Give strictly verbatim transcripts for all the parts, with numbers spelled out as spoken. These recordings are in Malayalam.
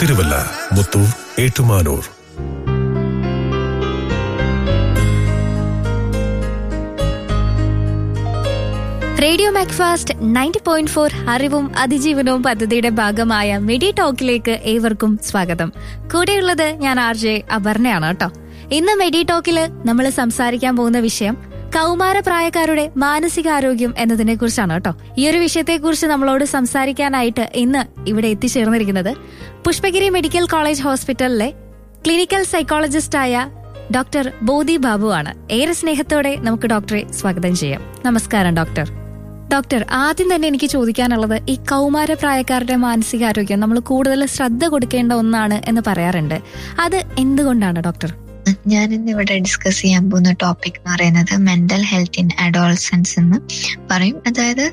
Thiruvalla, Muthoor, Ettumanoor. Radio Macfast ninety point four അറിവും അതിജീവനവും പദ്ധതിയുടെ ഭാഗമായ മെഡി ടോക്കിലേക്ക് ഏവർക്കും സ്വാഗതം. കൂടെയുള്ളത് ഞാൻ ആർ ജെ അപർണയാണ് കേട്ടോ. ഇന്ന് മെഡി ടോക്കില് നമ്മൾ സംസാരിക്കാൻ പോകുന്ന വിഷയം കൗമാരപ്രായക്കാരുടെ മാനസികാരോഗ്യം എന്നതിനെ കുറിച്ചാണ് കേട്ടോ. ഈ ഒരു വിഷയത്തെ കുറിച്ച് നമ്മളോട് സംസാരിക്കാനായിട്ട് ഇന്ന് ഇവിടെ എത്തിച്ചേർന്നിരിക്കുന്നത് പുഷ്പഗിരി മെഡിക്കൽ കോളേജ് ഹോസ്പിറ്റലിലെ ക്ലിനിക്കൽ സൈക്കോളജിസ്റ്റായ ഡോക്ടർ ബോധി ബാബു ആണ്. ഏറെ സ്നേഹത്തോടെ നമുക്ക് ഡോക്ടറെ സ്വാഗതം ചെയ്യാം. നമസ്കാരം ഡോക്ടർ. ഡോക്ടർ, ആദ്യം തന്നെ എനിക്ക് ചോദിക്കാനുള്ളത്, ഈ കൗമാരപ്രായക്കാരുടെ മാനസികാരോഗ്യം നമ്മൾ കൂടുതൽ ശ്രദ്ധ കൊടുക്കേണ്ട ഒന്നാണ് എന്ന് പറയാറുണ്ട്. അത് എന്തുകൊണ്ടാണ് ഡോക്ടർ? ഞാൻ ഇന്ന് ഇവിടെ ഡിസ്കസ് ചെയ്യാൻ പോകുന്ന ടോപ്പിക് എന്ന് പറയുന്നത് മെന്റൽ ഹെൽത്ത് ഇൻ അഡോളസൻസ് എന്ന് പറയും. അതായത്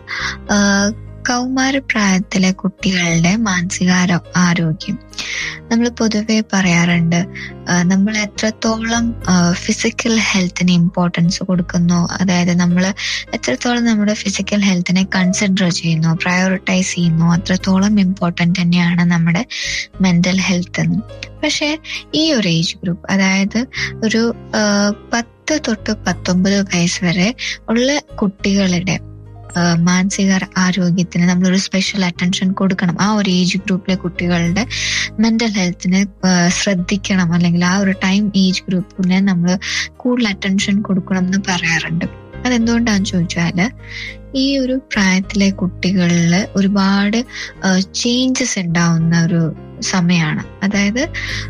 കൗമാരപ്രായത്തിലെ കുട്ടികളുടെ മാനസികാരോ ആരോഗ്യം. നമ്മൾ പൊതുവെ പറയാറുണ്ട്, നമ്മൾ എത്രത്തോളം ഫിസിക്കൽ ഹെൽത്തിന് ഇമ്പോർട്ടൻസ് കൊടുക്കുന്നു, അതായത് നമ്മൾ എത്രത്തോളം നമ്മുടെ ഫിസിക്കൽ ഹെൽത്തിനെ കൺസിഡർ ചെയ്യുന്നു, പ്രയോറിറ്റൈസ് ചെയ്യുന്നു, അത്രത്തോളം ഇമ്പോർട്ടൻ്റ് തന്നെയാണ് നമ്മുടെ മെന്റൽ ഹെൽത്ത് എന്ന്. പക്ഷെ ഈ ഒരു ഏജ് ഗ്രൂപ്പ്, അതായത് ഒരു പത്ത് തൊട്ട് പത്തൊമ്പത് വയസ്സ് വരെ ഉള്ള കുട്ടികളുടെ മാനസിക ആരോഗ്യത്തിന് നമ്മളൊരു സ്പെഷ്യൽ അറ്റൻഷൻ കൊടുക്കണം. ആ ഒരു ഏജ് ഗ്രൂപ്പിലെ കുട്ടികളുടെ മെന്റൽ ഹെൽത്തിന് ശ്രദ്ധിക്കണം, അല്ലെങ്കിൽ ആ ഒരു ടൈം ഏജ് ഗ്രൂപ്പിനെ നമ്മൾ കൂടുതൽ അറ്റൻഷൻ കൊടുക്കണം എന്ന് പറയാറുണ്ട്. അതെന്തുകൊണ്ടാന്ന് ചോദിച്ചാല് ഈ ഒരു പ്രായത്തിലെ കുട്ടികളിൽ ഒരുപാട് ചേഞ്ചസ് ഉണ്ടാവുന്ന ഒരു സമയമാണ്. അതായത്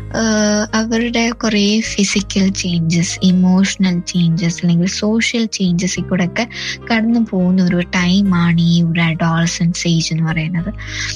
അവരുടെ കുറേ ഫിസിക്കൽ ചേഞ്ചസ്, ഇമോഷണൽ ചേഞ്ചസ്, അല്ലെങ്കിൽ സോഷ്യൽ ചേഞ്ചസിൽ കൂടെ ഒക്കെ കടന്നു പോകുന്ന ഒരു ടൈമാണ് ഈ ഒരു അഡോളസൻസ് ഏജ് എന്ന് പറയുന്നത്.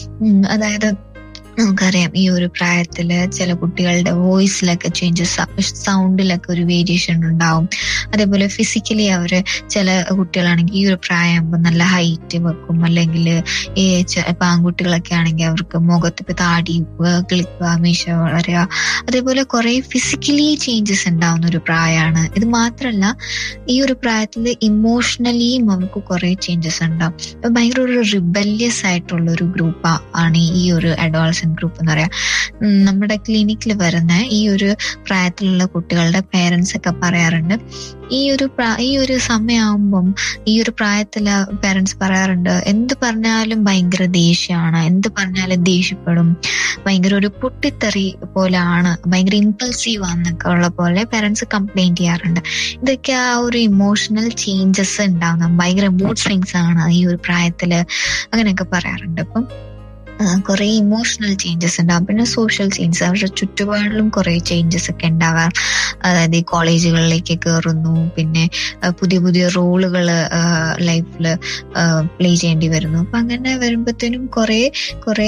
അതായത് നമുക്കറിയാം, ഈ ഒരു പ്രായത്തില് ചില കുട്ടികളുടെ വോയിസിലൊക്കെ ചേഞ്ചസ്, സൗണ്ടിലൊക്കെ ഒരു വേരിയേഷൻ ഉണ്ടാവും. അതേപോലെ ഫിസിക്കലി അവര് ചില കുട്ടികളാണെങ്കിൽ ഈ ഒരു പ്രായമാകുമ്പോൾ നല്ല ഹൈറ്റ് വെക്കും, അല്ലെങ്കിൽ ഈ ഇപ്പൊ ആൺകുട്ടികളൊക്കെ ആണെങ്കിൽ അവർക്ക് മുഖത്ത് ഇപ്പൊ താടി കിളിക്കുക, മീശ വളരുക, അതേപോലെ കുറെ ഫിസിക്കലി ചേഞ്ചസ് ഉണ്ടാവുന്ന ഒരു പ്രായമാണ്. ഇത് മാത്രമല്ല, ഈ ഒരു പ്രായത്തിൽ ഇമോഷണലിയും അവർക്ക് കുറെ ചേഞ്ചസ് ഉണ്ടാവും. ഭയങ്കര ഒരു റിബല്യസ് ആയിട്ടുള്ള ഒരു ഗ്രൂപ്പ് ആണ് ഈ ഒരു അഡോളസൻസ് ഗ്രൂപ്പ് എന്ന് പറയാം. നമ്മുടെ ക്ലിനിക്കിൽ വരുന്ന ഈ ഒരു പ്രായത്തിലുള്ള കുട്ടികളുടെ പേരൻസ് ഒക്കെ പറയാറുണ്ട്, ഈ ഒരു ഈ ഒരു സമയമാകുമ്പം ഈ ഒരു പ്രായത്തില് പേരൻസ് പറയാറുണ്ട്, എന്ത് പറഞ്ഞാലും ഭയങ്കര ദേഷ്യമാണ്, എന്ത് പറഞ്ഞാലും ദേഷ്യപ്പെടും, ഭയങ്കര ഒരു പൊട്ടിത്തെറി പോലെയാണ്, ഭയങ്കര ഇമ്പൾസീവ് ആണെന്നൊക്കെ ഉള്ള പോലെ പേരൻസ് കംപ്ലൈന്റ് ചെയ്യാറുണ്ട്. ഇതൊക്കെ ആ ഒരു ഇമോഷണൽ ചേഞ്ചസ് ഉണ്ടാവുന്ന, ഭയങ്കര മൂഡ് സ്വിങ്സ് ആണ് ഈ ഒരു പ്രായത്തില്, അങ്ങനെയൊക്കെ പറയാറുണ്ട്. അപ്പം കുറെ ഇമോഷണൽ ചേഞ്ചസ് ഉണ്ടാവും. പിന്നെ സോഷ്യൽ ചേഞ്ചസ്, അവരുടെ ചുറ്റുപാടിലും കുറെ ചേഞ്ചസ് ഒക്കെ ഉണ്ടാവാം. അതായത് ഈ കോളേജുകളിലേക്ക് കയറുന്നു, പിന്നെ പുതിയ പുതിയ റോളുകൾ ലൈഫിൽ പ്ലേ ചെയ്യേണ്ടി വരുന്നു. അപ്പൊ അങ്ങനെ വരുമ്പോഴത്തേനും കുറെ കുറെ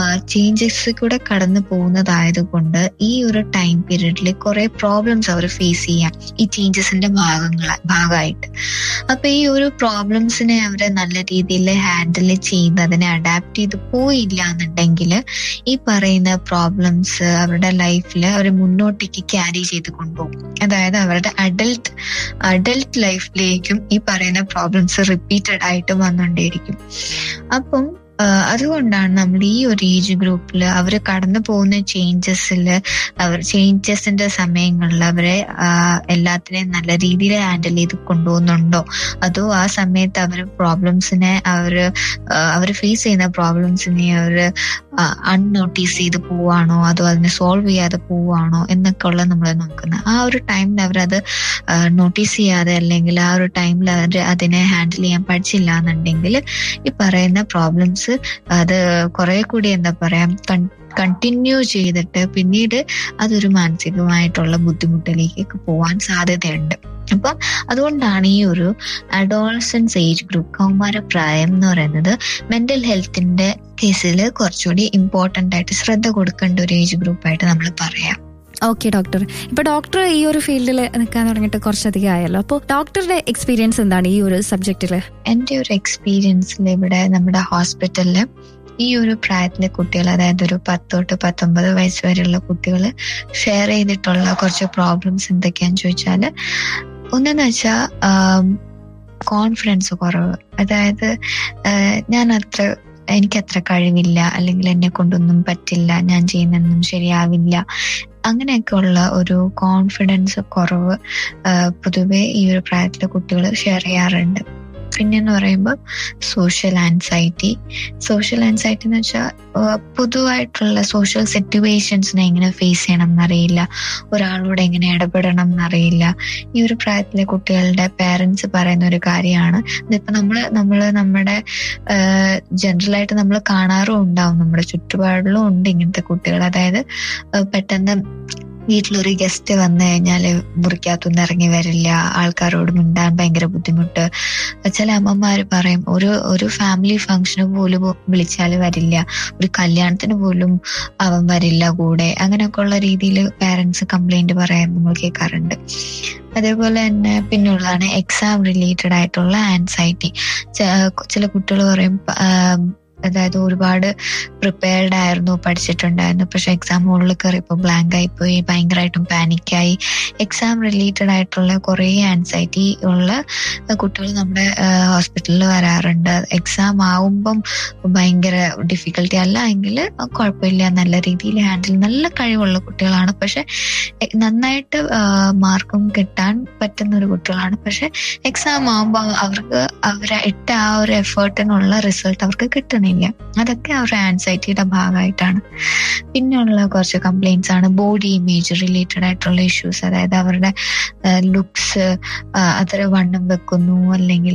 ചേഞ്ചസ് കൂടെ കടന്നു പോകുന്നതായത് കൊണ്ട് ഈ ഒരു ടൈം പീരീഡിൽ കുറെ പ്രോബ്ലംസ് അവർ ഫേസ് ചെയ്യാം ഈ ചേഞ്ചസിന്റെ ഭാഗങ്ങള ഭാഗമായിട്ട്. അപ്പൊ ഈ ഒരു പ്രോബ്ലംസിനെ അവരെ നല്ല രീതിയിൽ ഹാൻഡിൽ ചെയ്ത് അതിനെ അഡാപ്റ്റ് ചെയ്ത് പോയില്ല എന്നുണ്ടെങ്കിൽ ഈ പറയുന്ന പ്രോബ്ലംസ് അവരുടെ ലൈഫിൽ അവർ മുന്നോട്ടേക്ക് ക്യാരി ചെയ്ത് കൊണ്ടുപോകും. അതായത് അവരുടെ അഡൽട്ട് അഡൽട്ട് ലൈഫിലേക്കും ഈ പറയുന്ന പ്രോബ്ലംസ് റിപ്പീറ്റഡ് ആയിട്ട് വന്നുകൊണ്ടേയിരിക്കും. അപ്പം അതുകൊണ്ടാണ് നമ്മൾ ഈ ഒരു ഏജ് ഗ്രൂപ്പിൽ അവർ കടന്നു പോകുന്ന ചേഞ്ചസിൽ അവർ ചേഞ്ചസിന്റെ സമയങ്ങളിൽ അവരെ എല്ലാത്തിനെയും നല്ല രീതിയിൽ ഹാൻഡിൽ ചെയ്ത് കൊണ്ടുപോകുന്നുണ്ടോ, അതോ ആ സമയത്ത് അവർ പ്രോബ്ലംസിനെ അവർ അവർ ഫേസ് ചെയ്യുന്ന പ്രോബ്ലംസിനെ അവർ അൺനോട്ടീസ് ചെയ്ത് പോവാണോ, അതോ അതിനെ സോൾവ് ചെയ്യാതെ പോവാണോ എന്നൊക്കെ ഉള്ളത് നമ്മൾ നോക്കുന്നത്. ആ ഒരു ടൈമിൽ അവരത് നോട്ടീസ് ചെയ്യാതെ, അല്ലെങ്കിൽ ആ ഒരു ടൈമിൽ അവർ അതിനെ ഹാൻഡിൽ ചെയ്യാൻ പഠിച്ചില്ല എന്നുണ്ടെങ്കിൽ ഈ പറയുന്ന പ്രോബ്ലംസ് അത് കുറെ കൂടി എന്താ പറയാ കണ്ടിന്യൂ ചെയ്തിട്ട് പിന്നീട് അതൊരു മാനസികമായിട്ടുള്ള ബുദ്ധിമുട്ടിലേക്ക് പോവാൻ സാധ്യതയുണ്ട്. അപ്പം അതുകൊണ്ടാണ് ഈ ഒരു അഡോളസൻസ് ഏജ് ഗ്രൂപ്പ്, കൗമാരപ്രായം എന്ന് പറയുന്നത് മെന്റൽ ഹെൽത്തിന്റെ കേസിൽ കുറച്ചുകൂടി ഇമ്പോർട്ടന്റ് ആയിട്ട് ശ്രദ്ധ കൊടുക്കേണ്ട ഒരു ഏജ് ഗ്രൂപ്പായിട്ട് നമ്മൾ പറയാം. ഓക്കെ ഡോക്ടർ, ഇപ്പൊ ഡോക്ടർ ഈ ഒരു ഫീൽഡിൽ നിൽക്കാൻ തുടങ്ങിയിട്ട് കുറച്ചധികം ആയല്ലോ. അപ്പോൾ ഡോക്ടറുടെ എക്സ്പീരിയൻസ് എന്താണ് ഈ ഒരു സബ്ജക്റ്റില്? എന്റെ ഒരു എക്സ്പീരിയൻസിൽ ഇവിടെ നമ്മുടെ ഹോസ്പിറ്റലില് ഈ ഒരു പ്രായത്തിലെ കുട്ടികൾ, അതായത് ഒരു പത്ത് തൊട്ട് പത്തൊമ്പത് വയസ്സ് വരെയുള്ള കുട്ടികൾ ഷെയർ ചെയ്തിട്ടുള്ള കുറച്ച് പ്രോബ്ലംസ് എന്തൊക്കെയാന്ന് ചോദിച്ചാല്, ഒന്നെന്ന് വെച്ചാൽ കോൺഫിഡൻസ് കുറവ്. അതായത് ഞാൻ അത്ര എനിക്കത്ര കഴിവില്ല, അല്ലെങ്കിൽ എന്നെ കൊണ്ടൊന്നും പറ്റില്ല, ഞാൻ ചെയ്യുന്നൊന്നും ശരിയാവില്ല, അങ്ങനെയൊക്കെ ഉള്ള ഒരു കോൺഫിഡൻസ് കുറവ് പൊതുവെ ഈ ഒരു പ്രായത്തിലെ കുട്ടികൾ ഷെയർ ചെയ്യാറുണ്ട്. പിന്നെന്ന് പറയുമ്പോൾ സോഷ്യൽ ആൻസൈറ്റി. സോഷ്യൽ ആൻസൈറ്റി എന്ന് വെച്ചാൽ പൊതുവായിട്ടുള്ള സോഷ്യൽ സിറ്റുവേഷൻസിനെ എങ്ങനെ ഫേസ് ചെയ്യണം എന്നറിയില്ല, ഒരാളോട് എങ്ങനെ ഇടപെടണം എന്നറിയില്ല. ഈ ഒരു പ്രായത്തിലെ കുട്ടികളുടെ പേരൻസ് പറയുന്ന ഒരു കാര്യമാണ്, ഇതിപ്പോ നമ്മള് നമ്മള് നമ്മുടെ ജനറലായിട്ട് നമ്മൾ കാണാറും ഉണ്ടാവും, നമ്മുടെ ചുറ്റുപാടിലും ഉണ്ട് ഇങ്ങനത്തെ കുട്ടികൾ. അതായത് പെട്ടെന്ന് വീട്ടിലൊരു ഗസ്റ്റ് വന്നു കഴിഞ്ഞാല് മുറിക്കകത്തുനിന്ന് ഇറങ്ങി വരില്ല, ആൾക്കാരോട് മിണ്ടാൻ ഭയങ്കര ബുദ്ധിമുട്ട്. ചില അമ്മമാര് പറയും ഒരു ഒരു ഫാമിലി ഫംഗ്ഷന് പോലും വിളിച്ചാല് വരില്ല, ഒരു കല്യാണത്തിന് പോലും അവൻ വരില്ല കൂടെ. അങ്ങനെയൊക്കെ ഉള്ള രീതിയിൽ പാരന്റ്സ് കംപ്ലൈന്റ് പറയാൻ നമ്മൾ കേൾക്കാറുണ്ട്. അതേപോലെ തന്നെ പിന്നുള്ളതാണ് എക്സാം റിലേറ്റഡ് ആയിട്ടുള്ള ആൻസൈറ്റി. ചില കുട്ടികൾ പറയും അതായത് ഒരുപാട് പ്രിപ്പയർഡ് ആയിരുന്നു, പഠിച്ചിട്ടുണ്ടായിരുന്നു, പക്ഷെ എക്സാം ഹോളിൽ കയറിയപ്പോൾ ബ്ലാങ്ക് ആയിപ്പോയി, ഭയങ്കരമായിട്ടും പാനിക്കായി. എക്സാം റിലേറ്റഡ് ആയിട്ടുള്ള കുറേ ആൻസൈറ്റി ഉള്ള കുട്ടികൾ നമ്മുടെ ഹോസ്പിറ്റലിൽ വരാറുണ്ട്. എക്സാം ആവുമ്പം ഭയങ്കര ഡിഫിക്കൽട്ടി അല്ല എങ്കിൽ കുഴപ്പമില്ല, നല്ല രീതിയിൽ ഹാൻഡിൽ, നല്ല കഴിവുള്ള കുട്ടികളാണ്, പക്ഷെ നന്നായിട്ട് മാർക്കും കിട്ടാൻ പറ്റുന്ന ഒരു കുട്ടികളാണ്. പക്ഷെ എക്സാം ആവുമ്പോൾ അവർക്ക് അവരെ ഇട്ട ആ ഒരു എഫേർട്ടിനുള്ള റിസൾട്ട് അവർക്ക് കിട്ടണില്ല. അതൊക്കെ അവരുടെ ആൻസൈറ്റിയുടെ ഭാഗമായിട്ടാണ്. പിന്നെയുള്ള കുറച്ച് കംപ്ലൈന്റ്സ് ആണ് ബോഡി ഇമേജ് റിലേറ്റഡ് ആയിട്ടുള്ള ഇഷ്യൂസ്. അതായത് അവരുടെ ലുക്സ്, അത്ര വണ്ണം വെക്കുന്നു, അല്ലെങ്കിൽ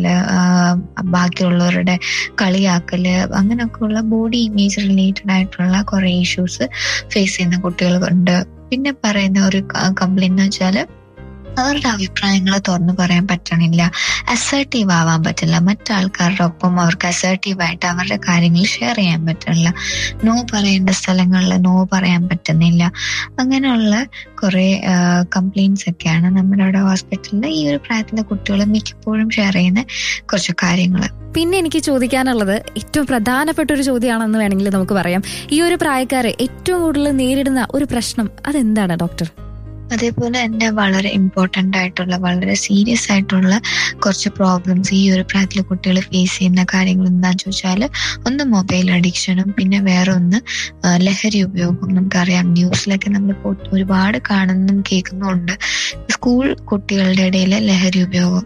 ബാക്കിയുള്ളവരുടെ കളിയാക്കല്, അങ്ങനെയൊക്കെയുള്ള ബോഡി ഇമേജ് റിലേറ്റഡ് ആയിട്ടുള്ള കുറെ ഇഷ്യൂസ് ഫേസ് ചെയ്യുന്ന കുട്ടികളുണ്ട്. പിന്നെ പറയുന്ന ഒരു കംപ്ലൈന്റ് എന്ന് വെച്ചാല് അവരുടെ അഭിപ്രായങ്ങൾ തുറന്നു പറയാൻ പറ്റണില്ല, അസേർട്ടീവ് ആവാൻ പറ്റില്ല, മറ്റാൾക്കാരുടെ ഒപ്പം അവർക്ക് അസേർട്ടീവായിട്ട് അവരുടെ കാര്യങ്ങൾ ഷെയർ ചെയ്യാൻ പറ്റില്ല, നോ പറയേണ്ട സ്ഥലങ്ങളിൽ നോ പറയാൻ പറ്റുന്നില്ല. അങ്ങനെയുള്ള കുറെ കംപ്ലൈന്റ്സ് ഒക്കെയാണ് നമ്മുടെ അവിടെ ഹോസ്പിറ്റലിൽ ഈ ഒരു പ്രായത്തിലെ കുട്ടികൾ മിക്കപ്പോഴും ഷെയർ ചെയ്യുന്ന കുറച്ച് കാര്യങ്ങൾ. പിന്നെ എനിക്ക് ചോദിക്കാനുള്ളത് ഏറ്റവും പ്രധാനപ്പെട്ട ഒരു ചോദ്യമാണെന്ന് വേണമെങ്കിൽ നമുക്ക് പറയാം, ഈ ഒരു പ്രായക്കാരെ ഏറ്റവും കൂടുതൽ നേരിടുന്ന ഒരു പ്രശ്നം അതെന്താണ് ഡോക്ടർ? അതേപോലെ തന്നെ വളരെ ഇമ്പോർട്ടൻ്റ് ആയിട്ടുള്ള, വളരെ സീരിയസ് ആയിട്ടുള്ള കുറച്ച് പ്രോബ്ലംസ് ഈ ഒരു പ്രായത്തിലെ കുട്ടികൾ ഫേസ് ചെയ്യുന്ന കാര്യങ്ങൾ എന്താണെന്ന് ചോദിച്ചാൽ, ഒന്ന് മൊബൈൽ അഡിക്ഷനും, പിന്നെ വേറെ ഒന്ന് ലഹരി ഉപയോഗം. നമുക്കറിയാം, ന്യൂസിലൊക്കെ നമ്മളിപ്പോൾ ഒരുപാട് കാണുന്നതും കേൾക്കുന്നുമുണ്ട്, സ്കൂൾ കുട്ടികളുടെ ഇടയിൽ ലഹരി ഉപയോഗം.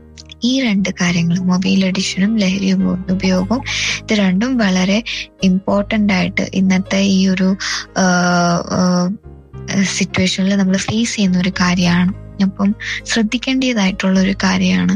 ഈ രണ്ട് കാര്യങ്ങൾ, മൊബൈൽ അഡിക്ഷനും ലഹരി ഉപയോഗവും, ഇത് രണ്ടും വളരെ ഇമ്പോർട്ടൻ്റ് ആയിട്ട് ഇന്നത്തെ ഈ ഒരു സിറ്റുവേഷനിൽ നമ്മൾ ഫേസ് ചെയ്യുന്ന ഒരു കാര്യമാണ്. അപ്പം ശ്രദ്ധിക്കേണ്ടതായിട്ടുള്ള ഒരു കാര്യമാണ്.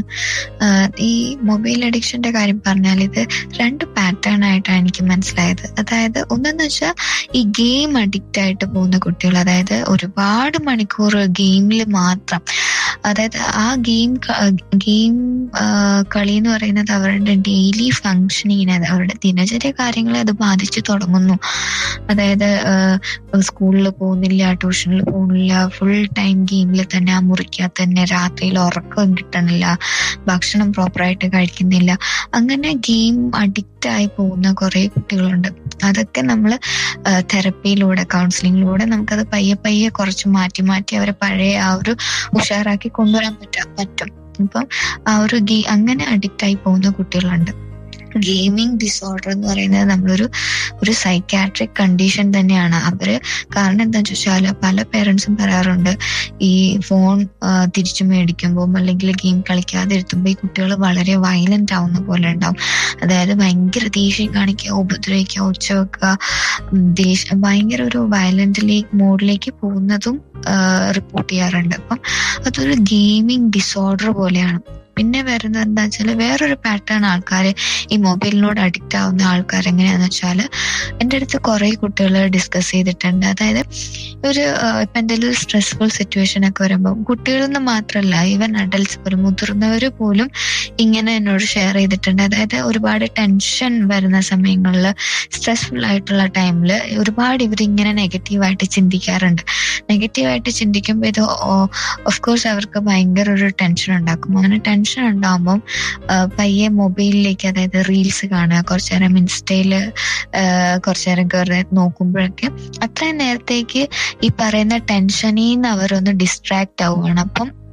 ഈ മൊബൈൽ അഡിക്ഷന്റെ കാര്യം പറഞ്ഞാൽ ഇത് രണ്ട് പാറ്റേൺ ആയിട്ടാണ് എനിക്ക് മനസ്സിലായത്. അതായത് ഒന്നെന്ന് വെച്ചാൽ ഈ ഗെയിം അഡിക്റ്റ് ആയിട്ട് പോകുന്ന കുട്ടികൾ, അതായത് ഒരുപാട് മണിക്കൂർ ഗെയിമിൽ മാത്രം, അതായത് ആ ഗെയിം ഗെയിം കളി എന്ന് പറയുന്നത് അവരുടെ ഡെയിലി ഫങ്ഷനിങ്ങിനെ, അവരുടെ ദിനചര്യ കാര്യങ്ങളെ അത് ബാധിച്ചു തുടങ്ങുന്നു. അതായത് സ്കൂളിൽ പോകുന്നില്ല, ട്യൂഷനിൽ പോകുന്നില്ല, ഫുൾ ടൈം ഗെയിമിൽ തന്നെ, ആ മുറിക്കകത്ത് തന്നെ, രാത്രിയിൽ ഉറക്കം കിട്ടണില്ല, ഭക്ഷണം പ്രോപ്പറായിട്ട് കഴിക്കുന്നില്ല, അങ്ങനെ ഗെയിം അഡിക്റ്റ് ആയി പോകുന്ന കുറെ കുട്ടികളുണ്ട്. അതൊക്കെ നമ്മൾ തെറപ്പിയിലൂടെ, കൗൺസിലിങ്ങിലൂടെ നമുക്കത് പയ്യെ പയ്യെ കുറച്ച് മാറ്റി മാറ്റി അവരെ പഴയ ആ ഒരു ഉഷാറാക്കി കൊണ്ടുവരാൻ പറ്റാൻ പറ്റും. അപ്പം ആ ഒരു ഗെയിം അങ്ങനെ അഡിക്റ്റ് ആയി പോകുന്ന കുട്ടികളുണ്ട്. ഗെയിമിംഗ് ഡിസോർഡർ എന്ന് പറയുന്നത് നമ്മളൊരു ഒരു സൈക്കാട്രിക് കണ്ടീഷൻ തന്നെയാണ് അവര്. കാരണം എന്താണെന്ന് ചോദിച്ചാൽ പല പേരൻസും പറയാറുണ്ട്, ഈ ഫോൺ തിരിച്ചു മേടിക്കുമ്പോൾ അല്ലെങ്കിൽ ഗെയിം കളിക്കാതെ ഇരുത്തുമ്പോൾ ഈ കുട്ടികൾ വളരെ വയലന്റ് ആവുന്ന പോലെ ഉണ്ടാവും. അതായത് ഭയങ്കര ദേഷ്യം കാണിക്കുക, ഉപദ്രവിക്കുക, ഒച്ച വെക്കുക, ദേഷ്യം, ഭയങ്കര ഒരു വയലന്റിലേക്ക് മോഡിലേക്ക് പോകുന്നതും റിപ്പോർട്ട് ചെയ്യാറുണ്ട്. അപ്പം അതൊരു ഗെയിമിംഗ് ഡിസോർഡർ പോലെയാണ്. പിന്നെ വരുന്നത് എന്താ വെച്ചാൽ വേറൊരു പാറ്റേൺ ആൾക്കാർ, ഈ മൊബൈലിനോട് അഡിക്റ്റ് ആവുന്ന ആൾക്കാർ എങ്ങനെയാന്ന് വെച്ചാൽ, എൻ്റെ അടുത്ത് കുറെ കുട്ടികൾ ഡിസ്കസ് ചെയ്തിട്ടുണ്ട്. അതായത് ഒരു ഇപ്പം എന്തെങ്കിലും ഒരു സ്ട്രെസ്ഫുൾ സിറ്റുവേഷൻ ഒക്കെ വരുമ്പോൾ കുട്ടികളെന്ന് മാത്രമല്ല, ഈവൻ അഡൽട്സ് പോലും, മുതിർന്നവർ പോലും ഇങ്ങനെ എന്നോട് ഷെയർ ചെയ്തിട്ടുണ്ട്. അതായത് ഒരുപാട് ടെൻഷൻ വരുന്ന സമയങ്ങളിൽ, സ്ട്രെസ്ഫുൾ ആയിട്ടുള്ള ടൈമിൽ ഒരുപാട് ഇവരിങ്ങനെ നെഗറ്റീവായിട്ട് ചിന്തിക്കാറുണ്ട്. നെഗറ്റീവായിട്ട് ചിന്തിക്കുമ്പോൾ ഇത് ഓഫ് കോഴ്സ് അവർക്ക് ഭയങ്കര ഒരു ടെൻഷൻ ഉണ്ടാക്കും. അങ്ങനെ ടെൻഷൻ ഉണ്ടാകുമ്പം പയ്യെ മൊബൈലിലേക്ക്, അതായത് റീൽസ് കാണുക, കുറച്ചു നേരം ഇൻസ്റ്റയില് കുറച്ചു നേരം കയറി നോക്കുമ്പോഴൊക്കെ അത്രയും നേരത്തേക്ക് ഈ പറയുന്ന ടെൻഷനിൽ നിന്ന് അവരൊന്ന് ഡിസ്ട്രാക്ട് ആവുകയാണ്. അപ്പം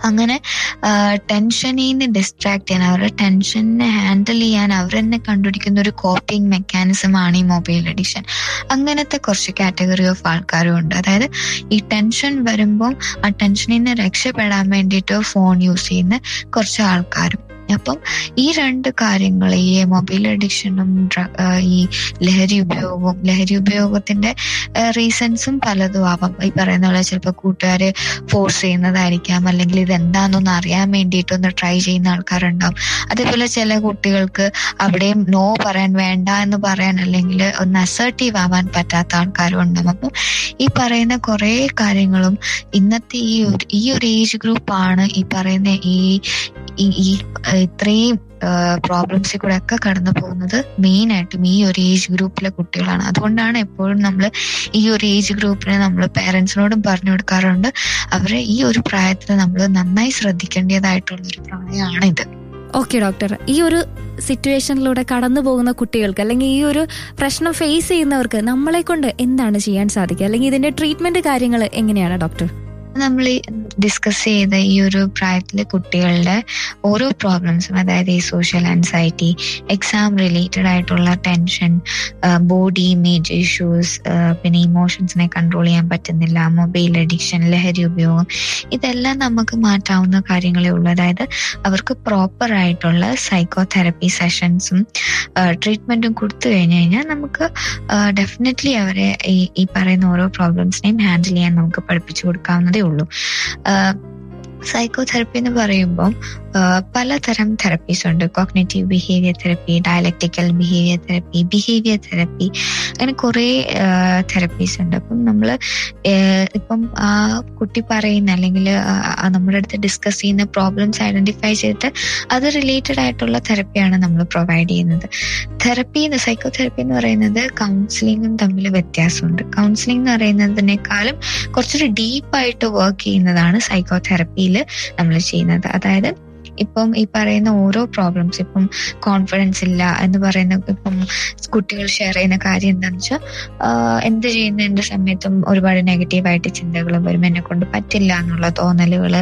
അങ്ങനെ ടെൻഷനിൽ നിന്ന് ഡിസ്ട്രാക്ട് ചെയ്യാൻ, അവരുടെ ടെൻഷനെ ഹാൻഡിൽ ചെയ്യാൻ അവർ തന്നെ കണ്ടുപിടിക്കുന്ന ഒരു കോപ്പിംഗ് മെക്കാനിസം ആണ് ഈ മൊബൈൽ അഡിക്ഷൻ. അങ്ങനത്തെ കുറച്ച് കാറ്റഗറി ഓഫ് ആൾക്കാരും ഉണ്ട്. അതായത് ഈ ടെൻഷൻ വരുമ്പം ആ ടെൻഷനിൽ നിന്ന് രക്ഷപ്പെടാൻ വേണ്ടിയിട്ട് ഫോൺ യൂസ് ചെയ്യുന്ന കുറച്ച് ആൾക്കാരും. അപ്പം ഈ രണ്ട് കാര്യങ്ങൾ, ഈ മൊബൈൽ അഡിക്ഷനും ഈ ലഹരി ഉപയോഗവും, ലഹരി ഉപയോഗത്തിന്റെ റീസൺസും പലതും ആവാം. ഈ പറയുന്ന പോലെ ചിലപ്പോൾ കൂട്ടുകാര് ഫോഴ്സ് ചെയ്യുന്നതായിരിക്കാം, അല്ലെങ്കിൽ ഇതെന്താണെന്നൊന്ന് അറിയാൻ വേണ്ടിയിട്ടൊന്ന് ട്രൈ ചെയ്യുന്ന ആൾക്കാരുണ്ടാവും. അതേപോലെ ചില കുട്ടികൾക്ക് അവിടെയും നോ പറയാൻ, വേണ്ട എന്ന് പറയാൻ, അല്ലെങ്കിൽ ഒന്ന് അസർട്ടീവ് ആവാൻ പറ്റാത്ത ആൾക്കാരും ഉണ്ടാവും. അപ്പം ഈ പറയുന്ന കുറെ കാര്യങ്ങളും ഇന്നത്തെ ഈ ഒരു ഈ ഒരു ഏജ് ഗ്രൂപ്പാണ് ഈ പറയുന്ന ഈ ഈ ഇത്രയും പ്രോബ്ലംസിൽ കൂടെ ഒക്കെ കടന്നു പോകുന്നത് മെയിൻ ആയിട്ടും ഈ ഒരു ഏജ് ഗ്രൂപ്പിലെ കുട്ടികളാണ്. അതുകൊണ്ടാണ് എപ്പോഴും നമ്മൾ ഈ ഒരു ഏജ് ഗ്രൂപ്പിനെ നമ്മൾ പേരൻസിനോടും പറഞ്ഞു കൊടുക്കാറുണ്ട്, അവരെ ഈ ഒരു പ്രായത്തിൽ നമ്മൾ നന്നായി ശ്രദ്ധിക്കേണ്ടതായിട്ടുള്ളൊരു പ്രായമാണിത്. ഓക്കെ ഡോക്ടർ, ഈ ഒരു സിറ്റുവേഷനിലൂടെ കടന്നു പോകുന്ന കുട്ടികൾക്ക്, അല്ലെങ്കിൽ ഈ ഒരു പ്രശ്നം ഫേസ് ചെയ്യുന്നവർക്ക് നമ്മളെ കൊണ്ട് എന്താണ് ചെയ്യാൻ സാധിക്കുക, അല്ലെങ്കിൽ ഇതിന്റെ ട്രീറ്റ്മെന്റ് കാര്യങ്ങൾ എങ്ങനെയാണ് ഡോക്ടർ? നമ്മൾ ഡിസ്കസ് ചെയ്ത ഈ ഒരു പ്രായത്തിലെ കുട്ടികളുടെ ഓരോ പ്രോബ്ലംസും, അതായത് ഈ സോഷ്യൽ ആൻസൈറ്റി, എക്സാം റിലേറ്റഡ് ആയിട്ടുള്ള ടെൻഷൻ, ബോഡി ഇമേജ് ഇഷ്യൂസ്, പിന്നെ ഇമോഷൻസിനെ കൺട്രോൾ ചെയ്യാൻ പറ്റുന്നില്ല, മൊബൈൽ അഡിക്ഷൻ, ലഹരി ഉപയോഗം, ഇതെല്ലാം നമുക്ക് മാറ്റാവുന്ന കാര്യങ്ങളേ ഉള്ളൂ. അതായത് അവർക്ക് പ്രോപ്പർ ആയിട്ടുള്ള സൈക്കോ തെറപ്പി സെഷൻസും ട്രീറ്റ്മെന്റും കൊടുത്തു കഴിഞ്ഞു കഴിഞ്ഞാൽ നമുക്ക് ഡെഫിനറ്റ്ലി അവരെ ഈ ഈ പറയുന്ന ഓരോ പ്രോബ്ലംസിനെയും ഹാൻഡിൽ ചെയ്യാൻ നമുക്ക് പഠിപ്പിച്ചു കൊടുക്കാവുന്നതേ ഉള്ളൂ. സൈക്കോ തെറപ്പി എന്ന് പറയുമ്പോൾ പലതരം തെറപ്പീസ് ഉണ്ട്. Cognitive behaviour therapy, dialectical behaviour therapy, behaviour therapy, അങ്ങനെ കുറേ തെറപ്പീസ് ഉണ്ട്. അപ്പം നമ്മൾ ഇപ്പം ആ കുട്ടി പറയുന്ന, അല്ലെങ്കിൽ നമ്മുടെ അടുത്ത് ഡിസ്കസ് ചെയ്യുന്ന പ്രോബ്ലംസ് ഐഡന്റിഫൈ ചെയ്തിട്ട് അത് റിലേറ്റഡ് ആയിട്ടുള്ള തെറപ്പിയാണ് നമ്മൾ പ്രൊവൈഡ് ചെയ്യുന്നത്. തെറപ്പി, സൈക്കോ തെറപ്പി എന്ന് പറയുന്നത് കൗൺസിലിങ്ങും തമ്മിൽ വ്യത്യാസമുണ്ട്. കൗൺസിലിംഗ് എന്ന് പറയുന്നതിനേക്കാളും കുറച്ചൊരു ഡീപ്പായിട്ട് വർക്ക് ചെയ്യുന്നതാണ് സൈക്കോ തെറപ്പിയിൽ നമ്മൾ ചെയ്യുന്നത്. അതായത് ഇപ്പം ഈ പറയുന്ന ഓരോ പ്രോബ്ലംസ്, ഇപ്പം കോൺഫിഡൻസ് ഇല്ല എന്ന് പറയുന്ന, ഇപ്പം കുട്ടികൾ ഷെയർ ചെയ്യുന്ന കാര്യം എന്താണെന്ന് വെച്ചാൽ, എന്ത് ചെയ്യുന്നതിന്റെ സമയത്തും ഒരുപാട് നെഗറ്റീവായിട്ട് ചിന്തകൾ വരും, എന്നെ കൊണ്ട് പറ്റില്ല എന്നുള്ള തോന്നലുകൾ,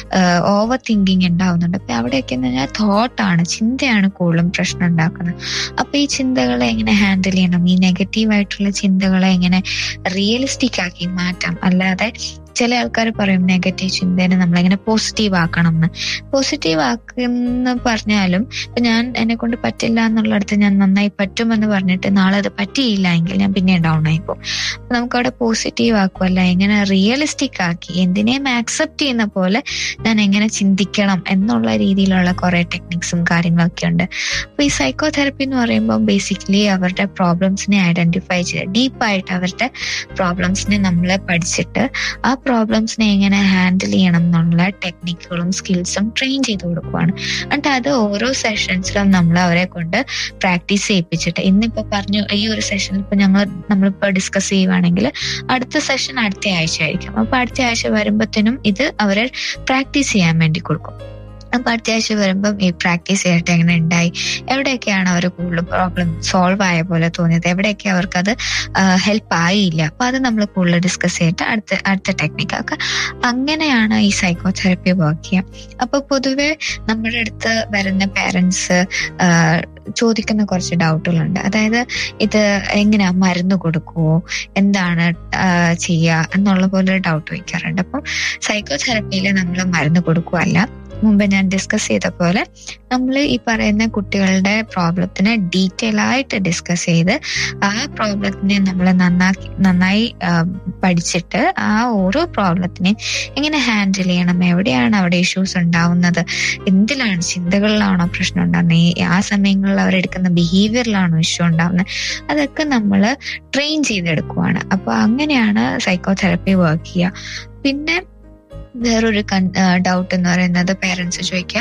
ഓവർ തിങ്കിങ് ഉണ്ടാവുന്നുണ്ട്. അപ്പൊ അവിടെയൊക്കെ എന്ന് പറഞ്ഞാൽ തോട്ടാണ്, ചിന്തയാണ് കൂടുതലും പ്രശ്നം ഉണ്ടാക്കുന്നത്. അപ്പൊ ഈ ചിന്തകളെ എങ്ങനെ ഹാൻഡിൽ ചെയ്യണം, ഈ നെഗറ്റീവായിട്ടുള്ള ചിന്തകളെ എങ്ങനെ റിയലിസ്റ്റിക് ആക്കി മാറ്റാം. അല്ലാതെ ചില ആൾക്കാർ പറയും നെഗറ്റീവ് ചിന്തേനെ നമ്മളെങ്ങനെ പോസിറ്റീവ് ആക്കണം എന്ന്. പോസിറ്റീവ് ആക്കുന്ന പറഞ്ഞാലും ഇപ്പൊ ഞാൻ എന്നെ കൊണ്ട് പറ്റില്ല എന്നുള്ളടത്ത് ഞാൻ നന്നായി പറ്റുമെന്ന് പറഞ്ഞിട്ട് നാളെ അത് പറ്റിയില്ല എങ്കിൽ ഞാൻ പിന്നെ ഡൗൺ ആയിപ്പോകും. അപ്പൊ നമുക്കവിടെ പോസിറ്റീവ് ആക്കുമല്ല, എങ്ങനെ റിയലിസ്റ്റിക് ആക്കി എന്തിനേയും ആക്സെപ്റ്റ് ചെയ്യുന്ന പോലെ ഞാൻ എങ്ങനെ ചിന്തിക്കണം എന്നുള്ള രീതിയിലുള്ള കുറെ ടെക്നിക്സും കാര്യങ്ങളൊക്കെ ഉണ്ട്. അപ്പൊ ഈ സൈക്കോ തെറപ്പി എന്ന് പറയുമ്പോൾ ബേസിക്കലി അവരുടെ പ്രോബ്ലംസിനെ ഐഡന്റിഫൈ ചെയ്ത് ഡീപ്പായിട്ട് അവരുടെ പ്രോബ്ലംസിനെ നമ്മൾ പഠിച്ചിട്ട് ആ പ്രോബ്ലംസിനെ എങ്ങനെ ഹാൻഡിൽ ചെയ്യണം എന്നുള്ള ടെക്നിക്കുകളും സ്കിൽസും ട്രെയിൻ ചെയ്ത് കൊടുക്കുവാണ്. എന്നിട്ട് അത് ഓരോ സെഷൻസിലും നമ്മൾ അവരെ കൊണ്ട് പ്രാക്ടീസ് ചെയ്യിപ്പിച്ചിട്ട്, ഇന്നിപ്പോ പറഞ്ഞു ഈ ഒരു സെഷനിൽ ഇപ്പൊ ഞങ്ങൾ നമ്മളിപ്പോ ഡിസ്കസ് ചെയ്യുവാണെങ്കിൽ അടുത്ത സെഷൻ അടുത്ത ആഴ്ച ആയിരിക്കും. അപ്പൊ അടുത്ത ആഴ്ച വരുമ്പോഴത്തേനും ഇത് അവരെ പ്രാക്ടീസ് ചെയ്യാൻ വേണ്ടി കൊടുക്കും. അപ്പൊ അടുത്ത ആഴ്ച വരുമ്പം ഈ പ്രാക്ടീസ് ചെയ്തിട്ട് എങ്ങനെ ഉണ്ടായി, എവിടെയൊക്കെയാണ് അവർ കൂടുതൽ പ്രോബ്ലം സോൾവ് ആയ പോലെ തോന്നിയത്, എവിടെയൊക്കെ അവർക്കത് ഹെൽപ്പ് ആയില്ല, അപ്പൊ അത് നമ്മൾ കൂടുതൽ ഡിസ്കസ് ചെയ്തിട്ട് അടുത്ത അടുത്ത ടെക്നിക്കൊക്കെ അങ്ങനെയാണ് ഈ സൈക്കോ തെറപ്പി വർക്ക് ചെയ്യുക. അപ്പൊ പൊതുവെ നമ്മുടെ അടുത്ത് വരുന്ന പേരൻസ് ചോദിക്കുന്ന കുറച്ച് ഡൗട്ടുകളുണ്ട്. അതായത് ഇത് എങ്ങനെയാ, മരുന്ന് കൊടുക്കുവോ, എന്താണ് ചെയ്യുക എന്നുള്ള പോലെ ഡൗട്ട് വയ്ക്കാറുണ്ട്. അപ്പം സൈക്കോ തെറപ്പിയിൽ നമ്മൾ മരുന്ന് കൊടുക്കുകയല്ല, മുമ്പ് ഞാൻ ഡിസ്കസ് ചെയ്ത പോലെ നമ്മൾ ഈ പറയുന്ന കുട്ടികളുടെ പ്രോബ്ലത്തിനെ ഡീറ്റെയിൽ ആയിട്ട് ഡിസ്കസ് ചെയ്ത് ആ പ്രോബ്ലത്തിനെ നമ്മൾ നന്നാക്കി നന്നായി പഠിച്ചിട്ട് ആ ഓരോ പ്രോബ്ലത്തിനെയും എങ്ങനെ ഹാൻഡിൽ ചെയ്യണം, എവിടെയാണ് അവിടെ ഇഷ്യൂസ് ഉണ്ടാവുന്നത്, എന്തിലാണ്, ചിന്തകളിലാണോ പ്രശ്നം ഉണ്ടാകുന്നത്, ആ സമയങ്ങളിൽ അവരെടുക്കുന്ന ബിഹേവിയറിലാണോ ഇഷ്യൂ ഉണ്ടാവുന്നത്, അതൊക്കെ നമ്മൾ ട്രെയിൻ ചെയ്തെടുക്കുവാണ്. അപ്പൊ അങ്ങനെയാണ് സൈക്കോ തെറപ്പി വർക്ക് ചെയ്യുക. പിന്നെ വേറൊരു ഡൗട്ട് എന്ന് പറയുന്നത് പേരൻസ് ചോദിക്കുക,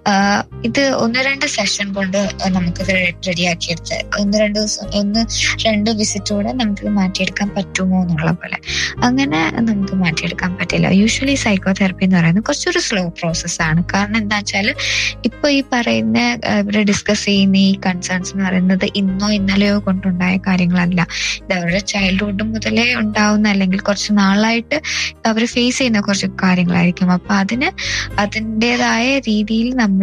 ഇത് ഒന്ന് രണ്ട് സെഷൻ കൊണ്ട് നമുക്കിത് റെഡിയാക്കിയെടുത്ത് ഒന്ന് രണ്ട് ദിവസം ഒന്ന് രണ്ട് വിസിറ്റോടെ നമുക്കിത് മാറ്റിയെടുക്കാൻ പറ്റുമോ എന്നുള്ള പോലെ. അങ്ങനെ നമുക്ക് മാറ്റിയെടുക്കാൻ പറ്റില്ല. യൂഷ്വലി സൈക്കോ തെറപ്പി എന്ന് പറയുന്നത് കുറച്ചൊരു സ്ലോ പ്രോസസ്സാണ്. കാരണം എന്താ വെച്ചാൽ ഇപ്പൊ ഈ പറയുന്ന ഇവരെ ഡിസ്കസ് ചെയ്യുന്ന ഈ കൺസേൺസ് എന്ന് പറയുന്നത് ഇന്നോ ഇന്നലെയോ കൊണ്ടുണ്ടായ കാര്യങ്ങളല്ല. ഇത് അവരുടെ ചൈൽഡ്ഹുഡ് മുതലേ ഉണ്ടാവുന്ന, അല്ലെങ്കിൽ കുറച്ച് നാളായിട്ട് അവർ ഫേസ് ചെയ്യുന്ന കുറച്ച് കാര്യങ്ങൾ കാര്യങ്ങളായിരിക്കും. അപ്പൊ അതിന് അതിൻ്റെതായ രീതിയിൽ നമ്മൾ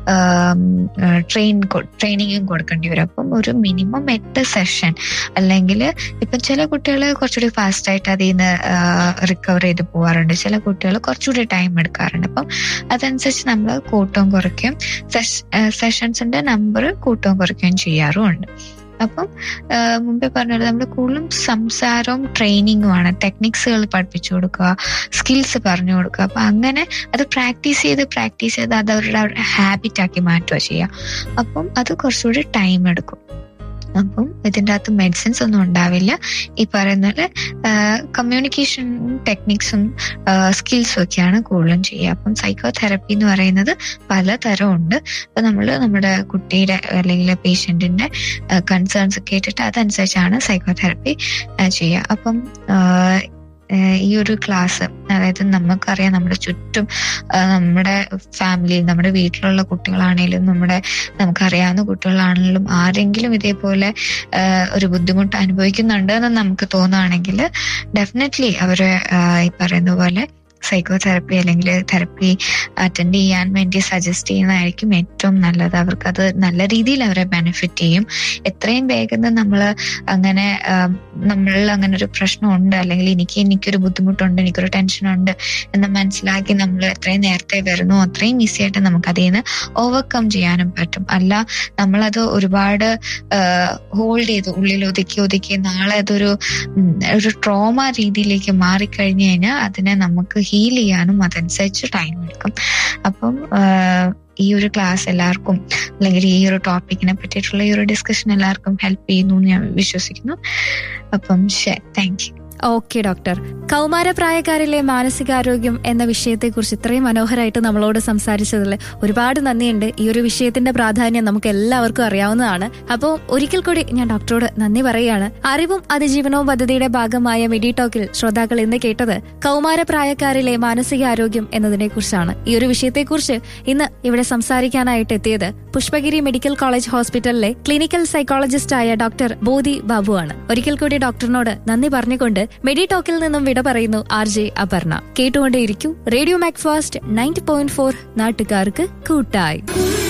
ട്രെയിൻ ട്രെയിനിങ്ങും കൊടുക്കേണ്ടി വരും. അപ്പം ഒരു മിനിമം എട്ട് സെഷൻ, അല്ലെങ്കിൽ ഇപ്പം ചില കുട്ടികൾ കുറച്ചുകൂടി ഫാസ്റ്റ് ആയിട്ട് അതിൽ നിന്ന് റിക്കവർ ചെയ്ത് പോകാറുണ്ട്, ചില കുട്ടികൾ കുറച്ചുകൂടി ടൈം എടുക്കാറുണ്ട്. അപ്പം അതനുസരിച്ച് നമ്മൾ കൂട്ടവും കുറയ്ക്കും, സെഷൻസിന്റെ നമ്പർ കൂട്ടവും കുറയ്ക്കുകയും ചെയ്യാറുമുണ്ട്. അപ്പം മുമ്പേ പറഞ്ഞത് നമ്മൾ കൂടുതലും സംസാരവും ട്രെയിനിങ്ങുമാണ്, ടെക്നിക്സുകൾ പഠിപ്പിച്ചു കൊടുക്കുക, സ്കിൽസ് പറഞ്ഞു കൊടുക്കുക. അപ്പൊ അങ്ങനെ അത് പ്രാക്ടീസ് ചെയ്ത് പ്രാക്ടീസ് ചെയ്ത് അത് അവരുടെ ഹാബിറ്റ് ആക്കി മാറ്റുക ചെയ്യുക. അപ്പം അത് കുറച്ചുകൂടി ടൈം എടുക്കും. അപ്പം ഇതിൻ്റെ അകത്ത് മെഡിസിൻസ് ഒന്നും ഉണ്ടാവില്ല. ഈ പറയുന്ന പോലെ കമ്മ്യൂണിക്കേഷൻ ടെക്നിക്സും സ്കിൽസും ഒക്കെയാണ് കൂടുതലും ചെയ്യുക. അപ്പം സൈക്കോ തെറപ്പി എന്ന് പറയുന്നത് പലതരം ഉണ്ട്. അപ്പൊ നമ്മൾ നമ്മുടെ കുട്ടിയുടെ അല്ലെങ്കിൽ പേഷ്യന്റിന്റെ കൺസേൺസ് കേട്ടിട്ട് അതനുസരിച്ചാണ് സൈക്കോ തെറപ്പി ചെയ്യുക. അപ്പം ഈ ഒരു ക്ലാസ്, അതായത് നമുക്കറിയാം നമ്മുടെ ചുറ്റും നമ്മുടെ ഫാമിലിയിൽ നമ്മുടെ വീട്ടിലുള്ള കുട്ടികളാണെങ്കിലും നമ്മുടെ നമുക്കറിയാവുന്ന കുട്ടികളാണെങ്കിലും ആരെങ്കിലും ഇതേപോലെ ഒരു ബുദ്ധിമുട്ട് അനുഭവിക്കുന്നുണ്ട് എന്ന് നമുക്ക് തോന്നുകയാണെങ്കിൽ ഡെഫിനറ്റ്ലി അവരെ ഈ പറയുന്ന പോലെ സൈക്കോ തെറപ്പി അല്ലെങ്കിൽ തെറപ്പി അറ്റൻഡ് ചെയ്യാൻ വേണ്ടി സജസ്റ്റ് ചെയ്യുന്നതായിരിക്കും ഏറ്റവും നല്ലത്. അവർക്കത് നല്ല രീതിയിൽ അവരെ ബെനിഫിറ്റ് ചെയ്യും. എത്രയും വേഗം നമ്മൾ അങ്ങനെ നമ്മളിൽ അങ്ങനെ ഒരു പ്രശ്നമുണ്ട് അല്ലെങ്കിൽ എനിക്ക് എനിക്കൊരു ബുദ്ധിമുട്ടുണ്ട്, എനിക്കൊരു ടെൻഷനുണ്ട് എന്ന് മനസ്സിലാക്കി നമ്മൾ എത്രയും നേരത്തെ വരുന്നു അത്രയും ഈസി ആയിട്ട് നമുക്ക് അതിൽ നിന്ന് ഓവർകം ചെയ്യാനും പറ്റും. അല്ല നമ്മളത് ഒരുപാട് ഹോൾഡ് ചെയ്ത് ഉള്ളിൽ ഒതുക്കി ഒതുക്കി നാളെ അതൊരു ഒരു ട്രോമ രീതിയിലേക്ക് മാറിക്കഴിഞ്ഞു കഴിഞ്ഞാൽ അതിനെ നമുക്ക് ഹീൽ ചെയ്യാനും അതനുസരിച്ച് ടൈം എടുക്കും. അപ്പം ഈ ഒരു ക്ലാസ് എല്ലാവർക്കും അല്ലെങ്കിൽ ഈ ഒരു ടോപ്പിക്കിനെ പറ്റിയിട്ടുള്ള ഈ ഒരു ഡിസ്കഷൻ എല്ലാവർക്കും ഹെൽപ്പ് ചെയ്യുന്നു എന്ന് ഞാൻ വിശ്വസിക്കുന്നു. അപ്പം ശരി, താങ്ക് യു. ഓക്കെ ഡോക്ടർ, കൗമാരപ്രായക്കാരിലെ മാനസികാരോഗ്യം എന്ന വിഷയത്തെക്കുറിച്ച് ഇത്രയും മനോഹരമായിട്ട് നമ്മളോട് സംസാരിച്ചതിൽ ഒരുപാട് നന്ദിയുണ്ട്. ഈ ഒരു വിഷയത്തിന്റെ പ്രാധാന്യം നമുക്ക് എല്ലാവർക്കും അറിയാവുന്നതാണ്. അപ്പോൾ ഒരിക്കൽ കൂടി ഞാൻ ഡോക്ടറോട് നന്ദി പറയുകയാണ്. അറിവും അതിജീവനവും പദ്ധതിയുടെ ഭാഗമായ മെഡി ടോക്കിൽ ശ്രോതാക്കൾ ഇന്ന് കേട്ടത് കൗമാരപ്രായക്കാരിലെ മാനസികാരോഗ്യം എന്നതിനെ കുറിച്ചാണ്. ഈ ഒരു വിഷയത്തെക്കുറിച്ച് ഇന്ന് ഇവിടെ സംസാരിക്കാനായിട്ട് എത്തിയത് പുഷ്പഗിരി മെഡിക്കൽ കോളേജ് ഹോസ്പിറ്റലിലെ ക്ലിനിക്കൽ സൈക്കോളജിസ്റ്റായ ഡോക്ടർ ബോധി ബാബുവാണ്. ഒരിക്കൽ കൂടി ഡോക്ടറിനോട് നന്ദി പറഞ്ഞുകൊണ്ട് മെഡി ടോക്കിൽ നിന്നും വിട പറയുന്നു ആർ ജെ അപർണ. കേട്ടുകൊണ്ടേയിരിക്കൂ radio Macfast ninety point four, നാട്ടുകാർക്ക് കൂട്ടായി.